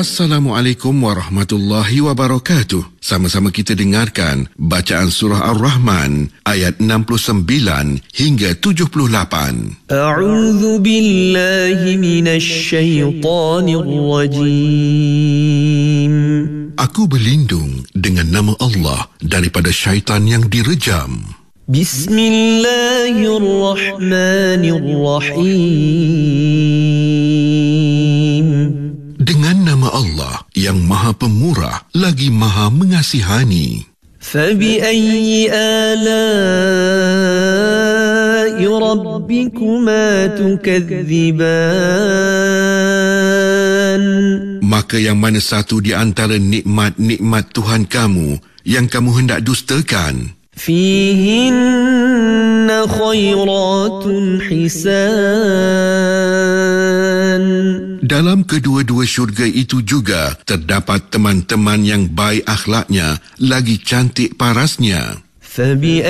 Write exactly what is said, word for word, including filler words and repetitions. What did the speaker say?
Assalamualaikum warahmatullahi wabarakatuh. Sama-sama kita dengarkan bacaan surah Ar-Rahman ayat enam puluh sembilan hingga tujuh puluh lapan. A'udzu billahi minasy syaithanir rajim. Aku berlindung dengan nama Allah daripada syaitan yang direjam. Bismillahirrahmanirrahim. Dengan nama Allah yang Maha Pemurah lagi Maha Mengasihani. فَبِأَيِّ آلَاءِ رَبِّكُمَا تُكَذِّبَانِ. Maka yang mana satu di antara nikmat-nikmat Tuhan kamu yang kamu hendak dustakan? فِيهِنَّ خَيْرَاتٌ حِسَانٌ. Dalam kedua-dua syurga itu juga terdapat teman-teman yang baik akhlaknya, lagi cantik parasnya. فَبِأَيِّ